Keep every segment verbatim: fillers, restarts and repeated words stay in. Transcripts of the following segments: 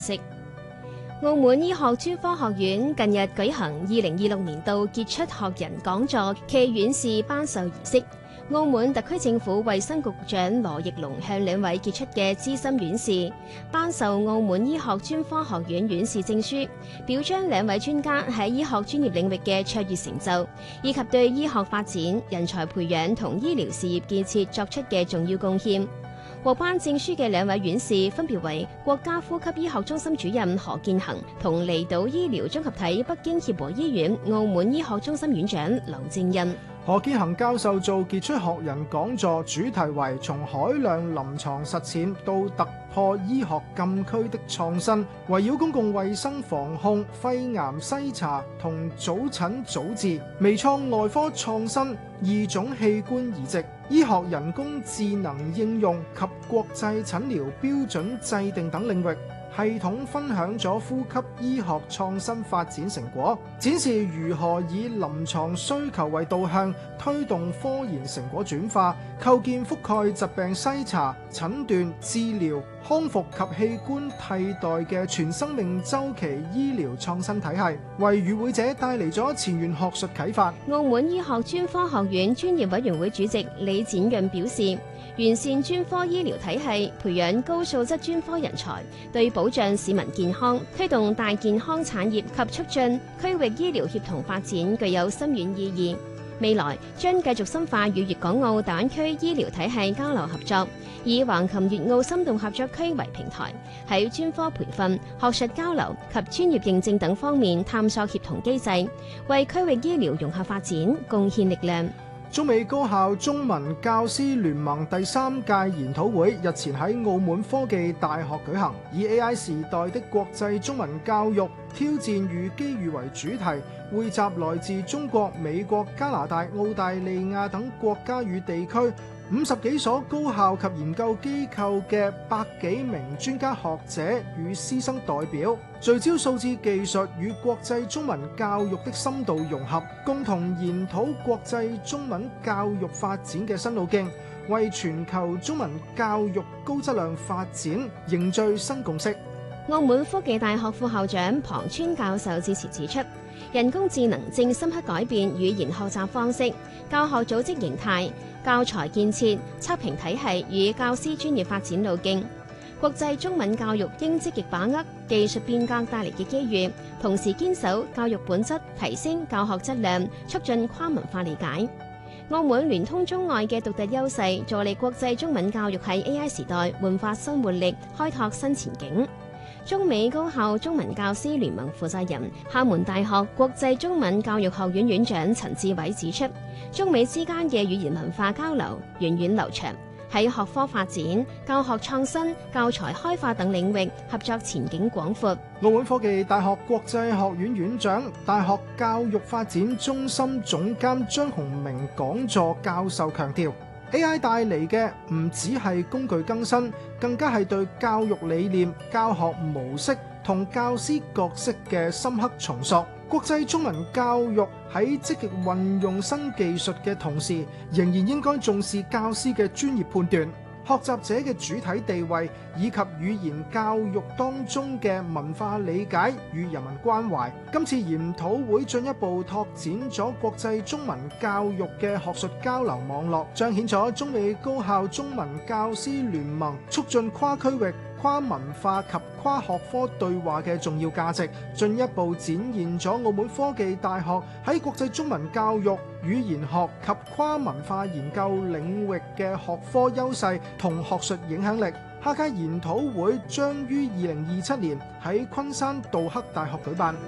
息。澳門醫學專科學院近日舉行二零二六年度傑出學人講座暨院士頒授儀式。澳門特區政府衛生局局長羅奕龍向兩位傑出嘅資深院士頒授澳門醫學專科學院院士證書，表彰兩位專家喺醫學專業領域嘅卓越成就，以及對醫學發展、人才培養同醫療事業建設作出嘅重要貢獻。獲頒證書嘅兩位院士分別為國家呼吸醫學中心主任何建恒同離島醫療綜合體北京協和醫院澳門醫學中心院長劉正印。 何建恒教授做傑出學人講座，主題為從海量臨床實踐到突破醫學禁區的創新，圍繞公共衛生防控、肺癌篩查同早診早治、微創外科創新、異種器官移植、醫學人工智能應用及國際診療標準制定等領域，系統分享咗呼吸醫學創新發展成果，展示如何以臨床需求為導向，推動科研成果轉化，構建覆蓋疾病篩查、診斷、治療、康復及器官替代嘅全生命週期醫療創新體系，為與會者帶嚟咗前沿學術啟發。 澳門醫學專科學院專業委員會主席李展潤表示，完善專科醫療體系，培養高素質專科人才，對保障市民健康、推動大健康產業及促進區域醫療協同發展具有深遠意義。未來將繼續深化與粵港澳大灣區醫療體系交流合作，以橫琴粵澳深度合作區為平台，喺專科培訓、學術交流及專業認證等方面探索協同機制，為區域醫療融合發展貢獻力量。 中美高校中文教師聯盟第三屆研討會日前喺澳門科技大學舉行，以 A I 時代的國際中文教育挑戰與機遇為主題，匯集來自中國、美國、加拿大、澳大利亞等國家與地區五十幾所高校及研究機構嘅百幾名專家學者與師生代表，聚焦數字技術與國際中文教育的深度融合，共同研討國際中文教育發展嘅新路徑，為全球中文教育高質量發展凝聚新共識。 澳門科技大學副校長龐川教授致辭指出，人工智能正深刻改變語言學習方式、教學組織形態、教材建設、測評體系與教師專業發展路徑。國際中文教育應積極把握技術變革帶嚟嘅機遇，同時堅守教育本質，提升教學質量，促進跨文化理解。澳門聯通中外嘅獨特優勢，助力國際中文教育喺 A I 時代煥發新活力，開拓新前景。中美高校中文教師聯盟負責人、廈門大學國際中文教育學院院長陳志偉指出，中美之間嘅語言文化交流源遠流長，喺學科發展、教學創新、教材開發等領域合作前景廣闊。 澳門科技大學國際學院院長、大學教育發展中心總監張洪明講座教授強調，A I 帶嚟嘅唔只係工具更新，更加係對教育理念、教學模式同教師角色嘅深刻重塑。國際中文教育喺積極運用新技術嘅同時，仍然應該重視教師嘅專業判斷、學習者嘅主體地位，以及語言教育當中嘅文化理解與人民關懷。今次研討會進一步拓展咗國際中文教育嘅學術交流網絡，彰顯咗中美高校中文教師聯盟促進跨區域、跨文化及跨學科對話嘅重要價值，進一步展現咗澳門科技大學喺國際中文教育、語言學及跨文化研究領域嘅學科優勢同學術影響力。下屆研討會將於二零二七年喺昆山杜克大學舉辦。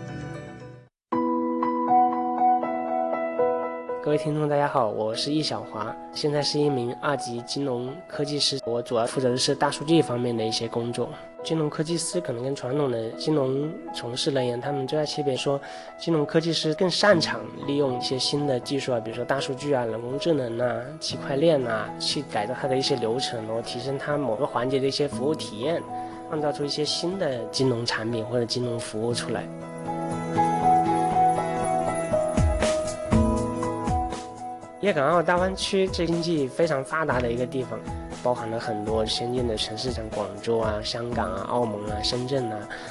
各位聽眾大家好，我是易小華，現在是一名二級金融科技師，我主要負責的是大數據方面的一些工作。金融科技師可能跟傳統的金融從事人員，他們最大區別說，金融科技師更擅長利用一些新的技術啊，比如說大數據啊、人工智能啊、區塊鏈啊，去改造它的一些流程，然後提升它某個環節的一些服務體驗，創造出一些新的金融產品或者金融服務出來。粵港澳大灣區是經濟非常發達的一個地方， 包含了很多先进的城市，像廣州啊、香港啊、澳門啊、深圳啊，